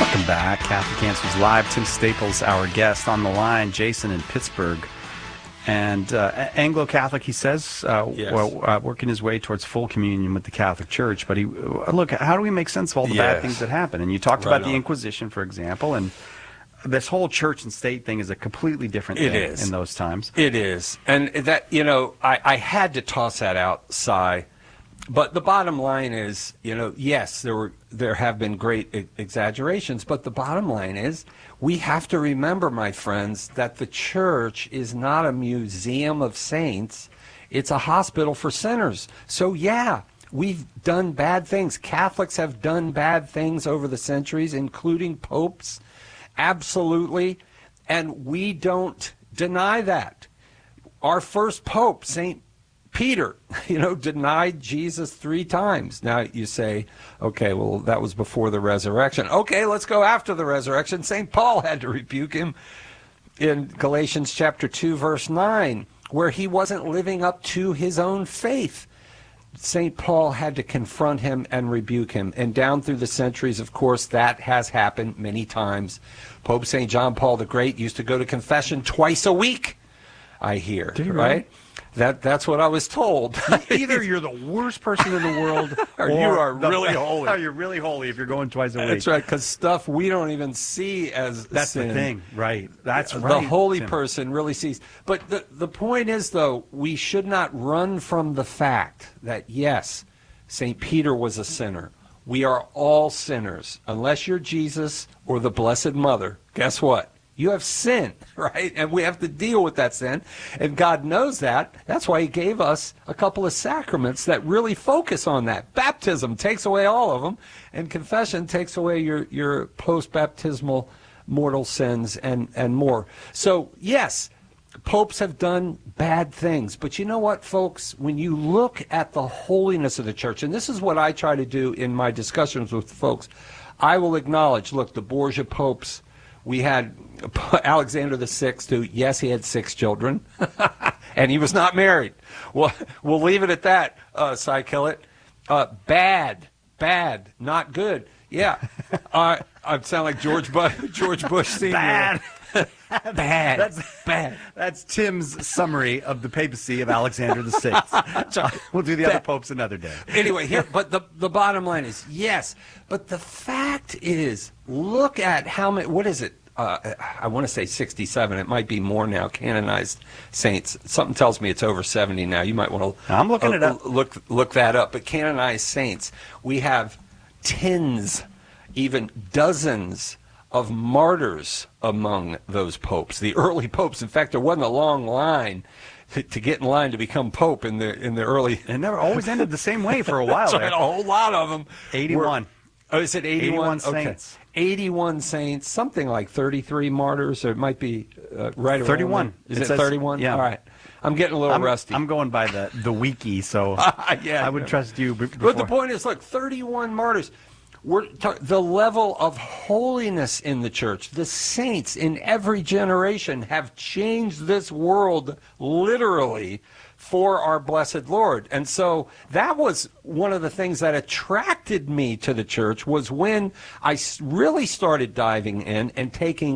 Welcome back. Catholic Answers Live. Tim Staples, our guest on the line. Jason in Pittsburgh. And Anglo-Catholic, he says, working his way towards full communion with the Catholic Church. But look, how do we make sense of all the bad things that happen? And you talked about the Inquisition, for example, and this whole church and state thing is a completely different thing in those times. It is. And that, I had to toss that out, Si. But the bottom line is, yes, there have been great exaggerations, but the bottom line is we have to remember, my friends, that the church is not a museum of saints. It's a hospital for sinners. So, yeah, we've done bad things. Catholics have done bad things over the centuries, including popes. Absolutely. And we don't deny that. Our first pope, St. Peter, denied Jesus 3 times. Now you say, okay, well, that was before the resurrection. Okay, let's go after the resurrection. St. Paul had to rebuke him in Galatians chapter 2, verse 9, where he wasn't living up to his own faith. St. Paul had to confront him and rebuke him. And down through the centuries, of course, that has happened many times. Pope St. John Paul the Great used to go to confession twice a week, I hear. Did he right? really? That's what I was told. Either you're the worst person in the world, or you are really holy. Oh, you're really holy if you're going twice a week. That's right, because stuff we don't even see as That's sin. the thing, right? That's right. The holy person really sees. But the point is, though, we should not run from the fact that, yes, St. Peter was a sinner. We are all sinners. Unless you're Jesus or the Blessed Mother, guess what? You have sin, right? And we have to deal with that sin. And God knows that. That's why he gave us a couple of sacraments that really focus on that. Baptism takes away all of them, and confession takes away your post-baptismal mortal sins and more. So, yes, popes have done bad things. But you know what, folks? When you look at the holiness of the church, and this is what I try to do in my discussions with folks, I will acknowledge, look, the Borgia popes, we had Alexander VI, who, yes, he had 6 children, and he was not married. Well, we'll leave it at that, Cy Killett. Bad, not good. Yeah, I sound like George Bush Sr. Bad. Bad. That's Tim's summary of the papacy of Alexander VI. We'll do the other popes another day. Anyway, but the bottom line is, yes, but the fact is, look at how many, what is it? I want to say 67. It might be more now, canonized saints. Something tells me it's over 70 now. You might want to I'm looking it up. Look that up. But canonized saints, we have tens, even dozens of martyrs among those popes. The early popes, in fact, there wasn't a long line to get in line to become pope in the early. It never always ended the same way for a while. So a whole lot of them. 81. Is it 81? 81 saints. Okay. 81 saints, something like 33 martyrs, or it might be right around 31. Is it 31? Yeah. All right. I'm getting a little rusty. I'm going by the wiki, so yeah, I would trust you before. But the point is, look, 31 martyrs. The level of holiness in the church, the saints in every generation have changed this world literally for our blessed Lord. And so that was one of the things that attracted me to the church, was when I really started diving in and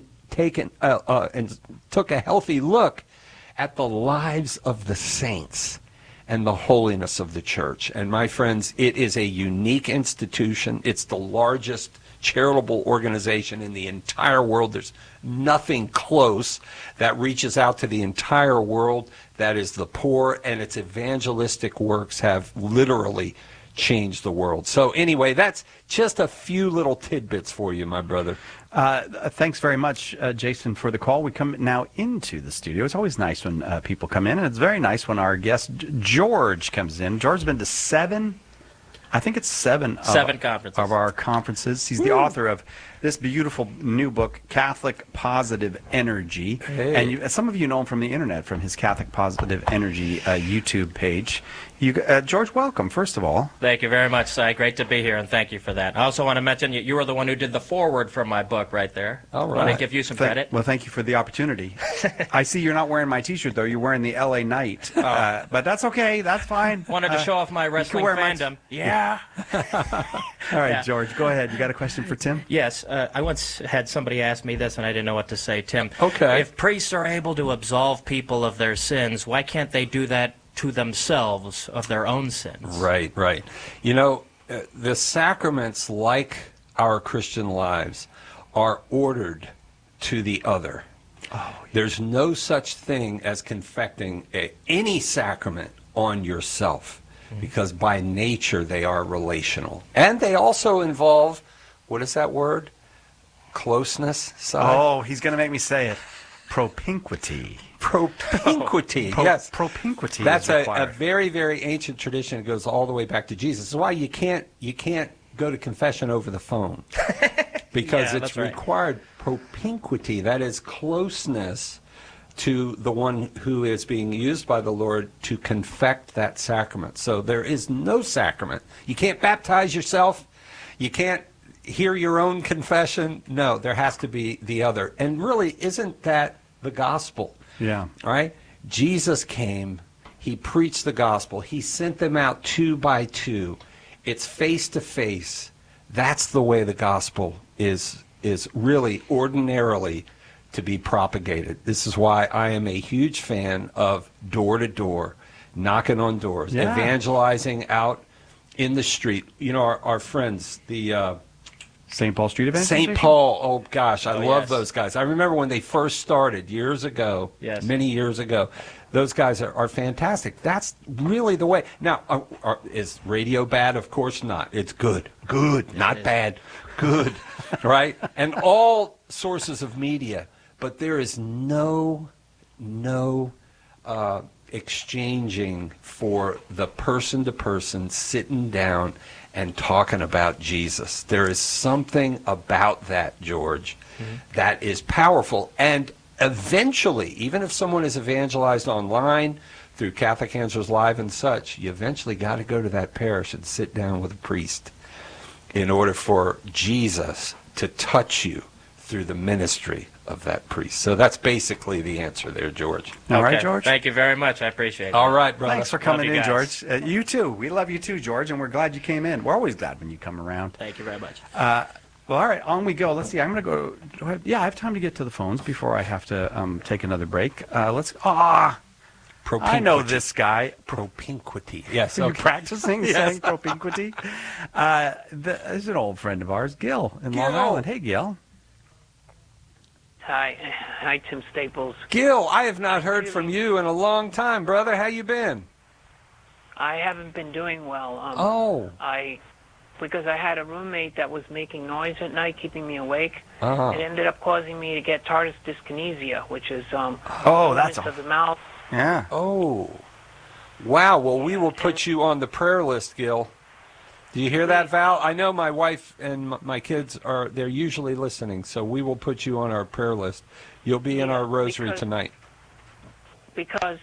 took a healthy look at the lives of the saints and the holiness of the church. And my friends, it is a unique institution. It's the largest charitable organization in the entire world. There's nothing close that reaches out to the entire world that is the poor, and its evangelistic works have literally changed the world. So anyway, that's just a few little tidbits for you, my brother. Thanks very much, Jason, for the call. We come now into the studio. It's always nice when people come in, and it's very nice when our guest, George, comes in. George's been to 7 conferences. Of our conferences. He's the author of this beautiful new book, Catholic Positive Energy. Hey. And some of you know him from the internet, from his Catholic Positive Energy YouTube page. George, welcome, first of all. Thank you very much, Si. Great to be here, and thank you for that. I also want to mention you were the one who did the foreword for my book right there. All right. I want to give you some credit. Well, thank you for the opportunity. I see you're not wearing my T-shirt, though. You're wearing the LA Knight. But that's okay. That's fine. Wanted to show off my wrestling fandom. Yeah. yeah. All right, George, go ahead. You got a question for Tim? Yes, I once had somebody ask me this, and I didn't know what to say. Tim, Okay. if priests are able to absolve people of their sins, why can't they do that to themselves of their own sins? Right, right. You know, the sacraments, like our Christian lives, are ordered to the other. Oh, yeah. There's no such thing as confecting any sacrament on yourself, because by nature they are relational. And they also involve, what is that word? Closeness? Oh, he's going to make me say it. Propinquity. Propinquity, yes. Propinquity. That's a very, very ancient tradition. It goes all the way back to Jesus. That's why you can't go to confession over the phone. Because it's required propinquity, that is closeness to the one who is being used by the Lord to confect that sacrament. So there is no sacrament. You can't baptize yourself. You can't hear your own confession. No, there has to be the other. And really, isn't that the gospel? Yeah. All right? Jesus came. He preached the gospel. He sent them out 2 by 2. It's face to face. That's the way the gospel is really ordinarily to be propagated. This is why I am a huge fan of door-to-door, knocking on doors, evangelizing out in the street. You know, our friends, the St. Paul Street Evangelization? St. Paul, oh gosh, I love those guys. I remember when they first started years ago, many years ago. Those guys are fantastic. That's really the way. Now, is radio bad? Of course not. It's good. Good, not bad. Good, right? And all sources of media. But there is no exchanging for the person-to-person sitting down and talking about Jesus. There is something about that, George, that is powerful. And eventually, even if someone is evangelized online through Catholic Answers Live and such, you eventually got to go to that parish and sit down with a priest in order for Jesus to touch you through the ministry of that priest. So that's basically the answer there, George. All right, George? Thank you very much. I appreciate it. All right, brother. Thanks for coming in, George. You too. We love you too, George, and we're glad you came in. We're always glad when you come around. Thank you very much. Well, all right, on we go. Let's see. I'm going to go ahead. Yeah, I have time to get to the phones before I have to take another break. I know this guy. Propinquity. Yes, Are you practicing saying propinquity? There's an old friend of ours, Gil, in Long Island. Hey, Gil. Hi, Tim Staples. Gil, I have not heard from you in a long time, brother. How you been? I haven't been doing well. Because I had a roommate that was making noise at night, keeping me awake. It ended up causing me to get tardive dyskinesia, which is that's of the mouth. Yeah. Oh, wow. Well, we will put you on the prayer list, Gil. Do you hear that, Val? I know my wife and my kids they're usually listening, so we will put you on our prayer list. You'll be in our rosary tonight. Because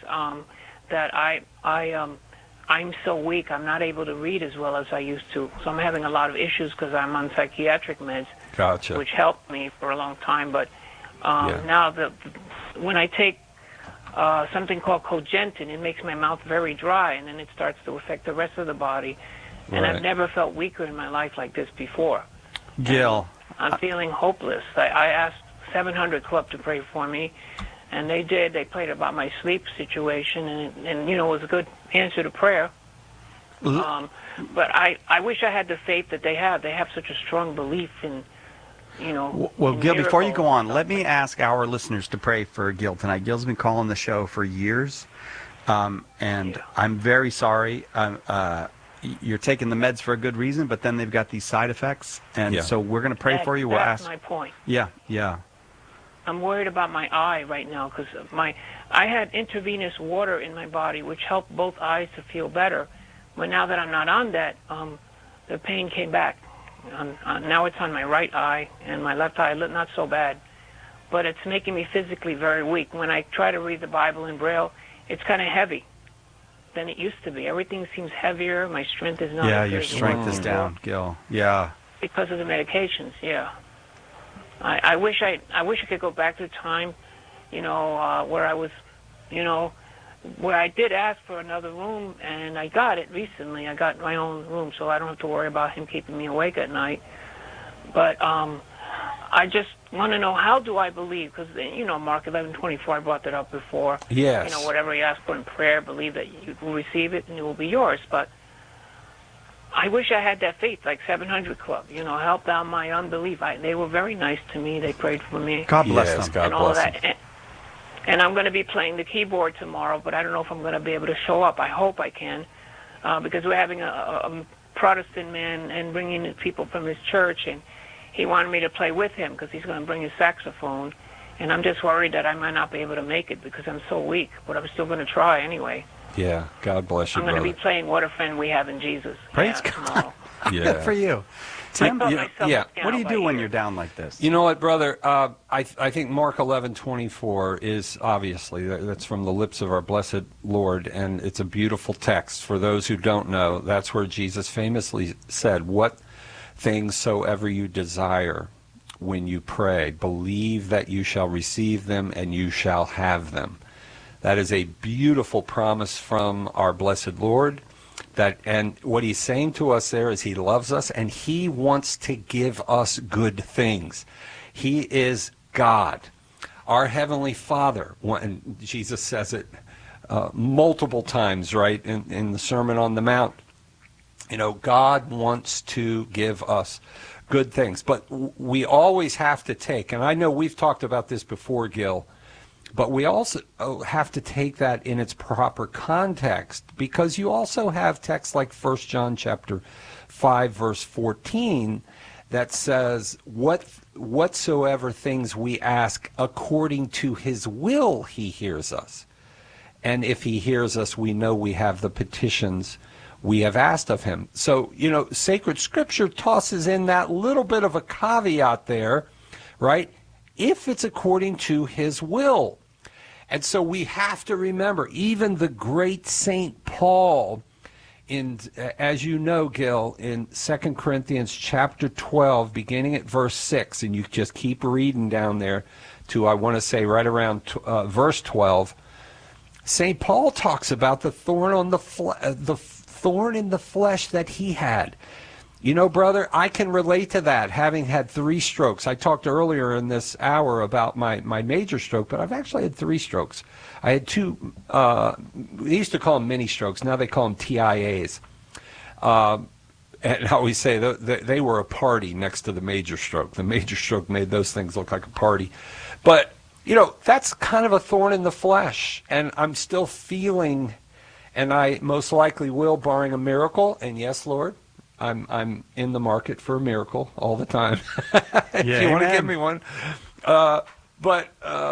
I'm so weak, I'm not able to read as well as I used to. So I'm having a lot of issues because I'm on psychiatric meds, which helped me for a long time. But now when I take something called Cogentin, it makes my mouth very dry, and then it starts to affect the rest of the body. And I've never felt weaker in my life like this before. Gil. And I'm feeling hopeless. I asked 700 Club to pray for me, and they did. They prayed about my sleep situation, and it was a good answer to prayer. But I wish I had the faith that they have. They have such a strong belief in, Well, Gil, before you go on, let me ask our listeners to pray for Gil tonight. Gil's been calling the show for years, and I'm very sorry. You're taking the meds for a good reason, but then they've got these side effects, and so we're going to pray for you. We'll that's ask. My point. Yeah. I'm worried about my eye right now because I had intravenous water in my body, which helped both eyes to feel better. But now that I'm not on that, the pain came back. Now it's on my right eye, and my left eye, not so bad. But it's making me physically very weak. When I try to read the Bible in Braille, it's kind of heavy than it used to be. Everything seems heavier. My strength is not. Yeah, your strength is down, Gil. Yeah. Because of the medications. Yeah. I wish I could go back to time, where I was, where I did ask for another room, and I got it recently. I got my own room, so I don't have to worry about him keeping me awake at night. But I just want to know, how do I believe? Because, Mark 11:24, I brought that up before. Yes. Whatever you ask for in prayer, believe that you will receive it and it will be yours. But I wish I had that faith, like 700 Club, help down my unbelief. They were very nice to me. They prayed for me. God bless them. God and all bless of that. And I'm going to be playing the keyboard tomorrow, but I don't know if I'm going to be able to show up. I hope I can, because we're having a Protestant man and bringing in people from his church, and he wanted me to play with him because he's going to bring his saxophone. And I'm just worried that I might not be able to make it because I'm so weak, but I'm still going to try anyway. Yeah, God bless you, I'm going brother. to be playing What a Friend We Have in Jesus. Praise God. Tomorrow. Yeah. Good for you. Tim, What do you do when you're down like this? You know what, brother? I think Mark 11:24 is obviously, that's from the lips of our blessed Lord, and it's a beautiful text. For those who don't know, that's where Jesus famously said, "What things soever you desire when you pray, believe that you shall receive them and you shall have them." That is a beautiful promise from our blessed Lord. And what he's saying to us there is he loves us and he wants to give us good things. He is God, our Heavenly Father. And Jesus says it multiple times, right, in the Sermon on the Mount. God wants to give us good things. But we always have to take, and I know we've talked about this before, Gil, but we also have to take that in its proper context, because you also have texts like 1 John chapter 5, verse 14, that says, whatsoever things we ask according to his will, he hears us. And if he hears us, we know we have the petitions we have asked of him. So, sacred scripture tosses in that little bit of a caveat there, right? If it's according to his will. And so we have to remember, even the great St. Paul, as you know, Gil, in 2 Corinthians chapter 12, beginning at verse 6, and you just keep reading down there to, I want to say, right around verse 12, St. Paul talks about the thorn in the flesh that he had. Brother, I can relate to that, having had 3 strokes. I talked earlier in this hour about my major stroke, but I've actually had 3 strokes. I had 2, they used to call them mini strokes. Now they call them TIAs. And I always say they were a party next to the major stroke. The major stroke made those things look like a party. But, that's kind of a thorn in the flesh. And I'm still feeling, and I most likely will, barring a miracle. And yes, Lord, I'm in the market for a miracle all the time. If you want to give me one. But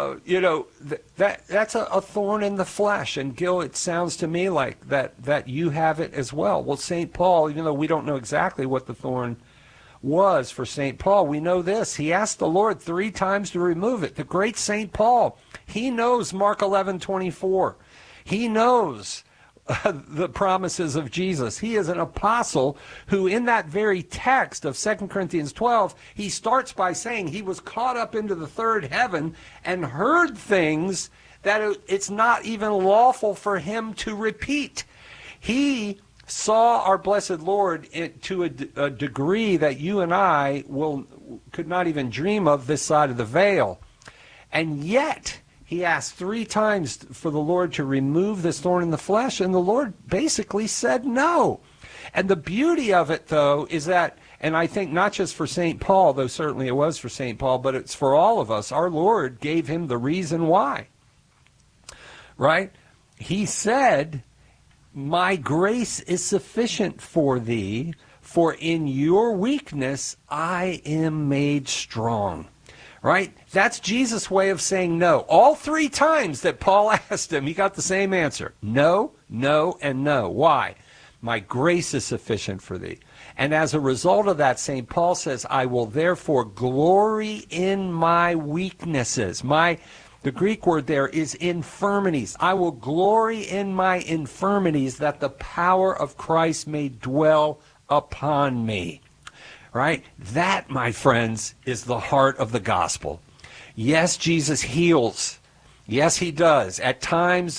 that's a thorn in the flesh. And Gil, it sounds to me like that you have it as well. Well, St. Paul, even though we don't know exactly what the thorn was for St. Paul, we know this. He asked the Lord 3 times to remove it. The great St. Paul, he knows Mark 11:24. He knows the promises of Jesus. He is an apostle who, in that very text of 2 Corinthians 12, he starts by saying he was caught up into the third heaven and heard things that it's not even lawful for him to repeat. He saw our blessed Lord to a degree that you and I could not even dream of this side of the veil. And yet he asked 3 times for the Lord to remove this thorn in the flesh, and the Lord basically said no. And the beauty of it, though, is that, and I think not just for St. Paul, though certainly it was for St. Paul, but it's for all of us, our Lord gave him the reason why. Right? He said, "My grace is sufficient for thee, for in your weakness I am made strong." Right? That's Jesus' way of saying no. All 3 times that Paul asked him, he got the same answer. No, no, and no. Why? My grace is sufficient for thee. And as a result of that, St. Paul says, I will therefore glory in my weaknesses. The Greek word there is infirmities. I will glory in my infirmities, that the power of Christ may dwell upon me. Right? That, my friends, is the heart of the gospel. Yes, Jesus heals. Yes, he does. At times,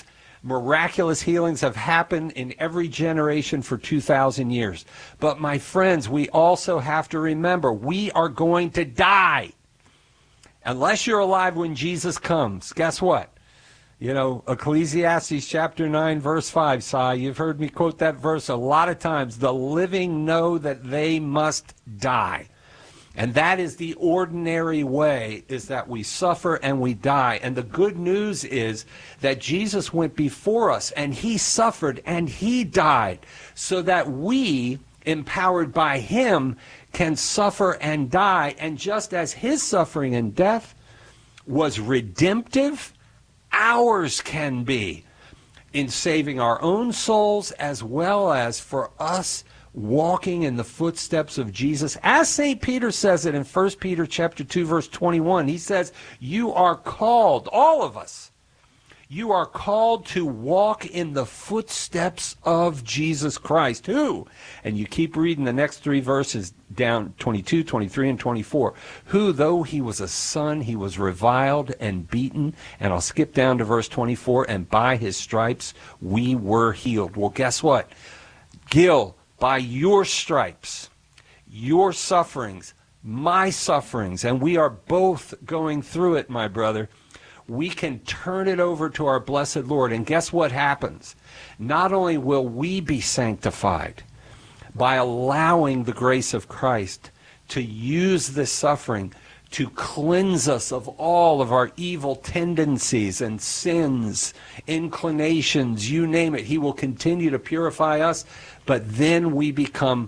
Miraculous healings have happened in every generation for 2,000 years. But my friends, we also have to remember, we are going to die. Unless you're alive when Jesus comes. Guess what? You know, Ecclesiastes chapter 9, verse 5, Si, you've heard me quote that verse a lot of times. The living know that they must die. And that is the ordinary way, is that we suffer and we die. And the good news is that Jesus went before us, and he suffered and he died, so that we, empowered by him, can suffer and die. And just as his suffering and death was redemptive, ours can be, in saving our own souls, as well as for us walking in the footsteps of Jesus. As St. Peter says it in 1 Peter chapter 2, verse 21, he says, you are called, all of us, you are called to walk in the footsteps of Jesus Christ. Who? And you keep reading the next three verses down, 22, 23, and 24. Who, though he was a son, he was reviled and beaten. And I'll skip down to verse 24. And by his stripes we were healed. Well, guess what? Gil, by your stripes, your sufferings, my sufferings, and we are both going through it, my brother, we can turn it over to our blessed Lord. And guess what happens? Not only will we be sanctified by allowing the grace of Christ to use this suffering to cleanse us of all of our evil tendencies and sins, inclinations, you name it. He will continue to purify us, but then we become,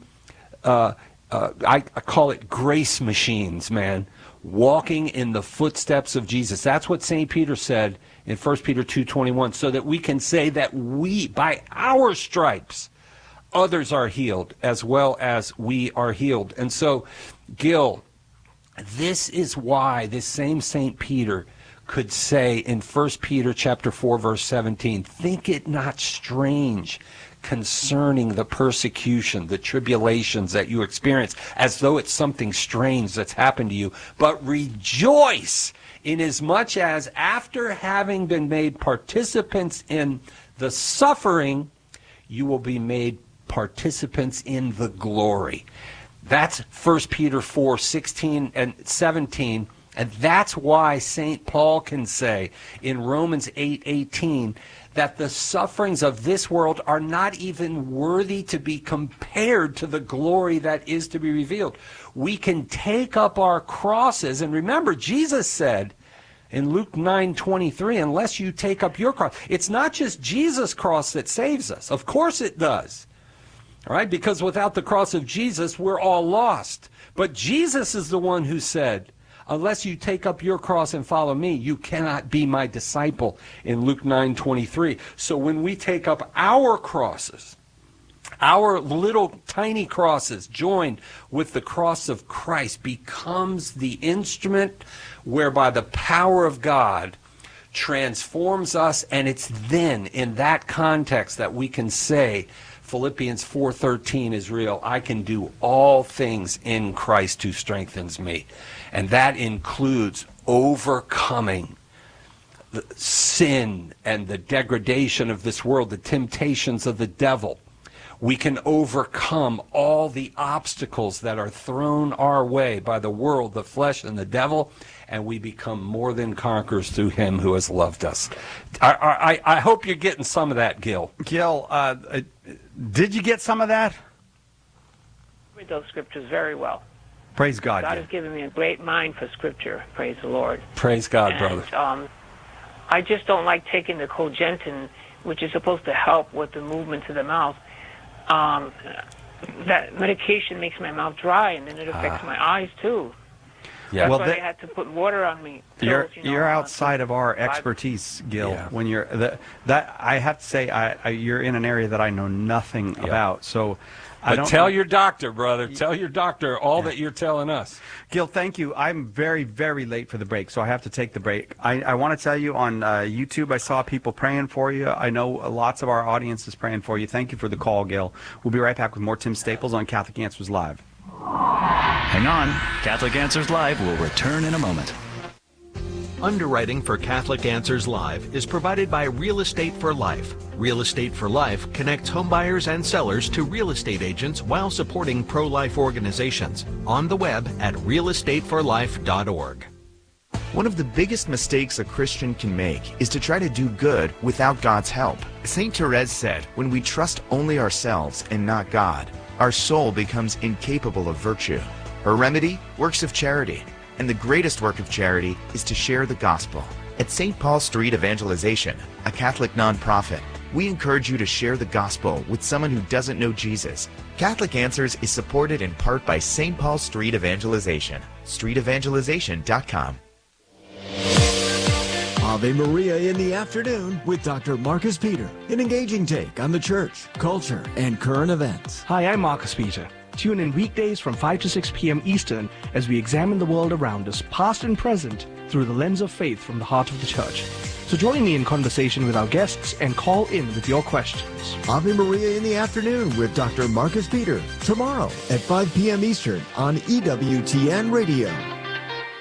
I call it grace machines, man, walking in the footsteps of Jesus. That's what St. Peter said in 1 Peter 2:21, so that we can say that we, by our stripes, others are healed as well as we are healed. And so, Gil, this is why this same St. Peter could say in 1 Peter chapter 4, verse 17, think it not strange concerning the persecution, the tribulations that you experience, as though it's something strange that's happened to you, but rejoice inasmuch as after having been made participants in the suffering, you will be made participants in the glory. That's 1 Peter 4, 16 and 17. And that's why St. Paul can say in Romans 8:18 that the sufferings of this world are not even worthy to be compared to the glory that is to be revealed. We can take up our crosses. And remember, Jesus said in Luke 9:23, unless you take up your cross. It's not just Jesus' cross that saves us. Of course it does. All right, because without the cross of Jesus, we're all lost. But Jesus is the one who said, unless you take up your cross and follow me, you cannot be my disciple, in Luke 9:23. So when we take up our crosses, our little tiny crosses joined with the cross of Christ becomes the instrument whereby the power of God transforms us, and it's then in that context that we can say, Philippians 4:13 is real. I can do all things in Christ who strengthens me. And that includes overcoming the sin and the degradation of this world, the temptations of the devil. We can overcome all the obstacles that are thrown our way by the world, the flesh, and the devil, and we become more than conquerors through him who has loved us. I hope you're getting some of that, Gil. Gil, did you get some of that? Read those scriptures very well. Praise God. God has given me a great mind for scripture. Praise the Lord. Praise God, and, brother. I just don't like taking the Cogentin, which is supposed to help with the movement of the mouth. That medication makes my mouth dry, and then it affects my eyes too. Yeah. That's why they had to put water on me. Pills, you're outside of our expertise, Gil. Yeah. When you're that, I have to say, you're in an area that I know nothing about. So, but tell your doctor, brother. Tell your doctor all that you're telling us. Gil, thank you. I'm very, very late for the break, so I have to take the break. I want to tell you on YouTube, I saw people praying for you. I know lots of our audience is praying for you. Thank you for the call, Gil. We'll be right back with more Tim Staples on Catholic Answers Live. Hang on. Catholic Answers Live will return in a moment. Underwriting for Catholic Answers Live is provided by Real Estate for Life. Real Estate for Life connects homebuyers and sellers to real estate agents while supporting pro-life organizations. On the web at realestateforlife.org. One of the biggest mistakes a Christian can make is to try to do good without God's help. St. Therese said, when we trust only ourselves and not God, our soul becomes incapable of virtue. Her remedy? Works of charity. And the greatest work of charity is to share the gospel. At St. Paul Street Evangelization, a Catholic nonprofit, we encourage you to share the gospel with someone who doesn't know Jesus. Catholic Answers is supported in part by St. Paul Street Evangelization. StreetEvangelization.com. Ave Maria in the afternoon with Dr. Marcus Peter, an engaging take on the church, culture, and current events. Hi, I'm Marcus Peter. Tune in weekdays from 5 to 6 p.m. Eastern as we examine the world around us, past and present, through the lens of faith from the heart of the church. So join me in conversation with our guests and call in with your questions. Ave Maria in the afternoon with Dr. Marcus Peter, tomorrow at 5 p.m. Eastern on EWTN Radio.